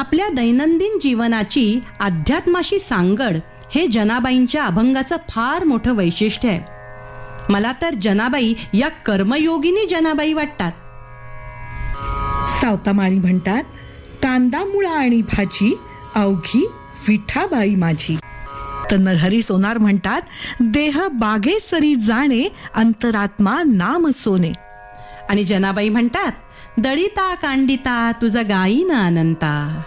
आपल्या दैनंदिन जीवनाची अध्यात्माशी सांगड हे जनाबाईंच्या अभंगाचं फार मोठं वैशिष्ट्य आहे. मला तर जनाबाई या कर्मयोगिनी जनाबाई वाटतात. सावतामाळी म्हणतात, कांदा मुळा आणि भाजी अवघी विठाबाई माझी. तर नरहरी सोनार म्हणतात, देह बागे सरी जाणे अंतरात्मा नाम सोने. आणि जनाबाई म्हणतात, दळिता कांडिता तुझा गायीन अनंता.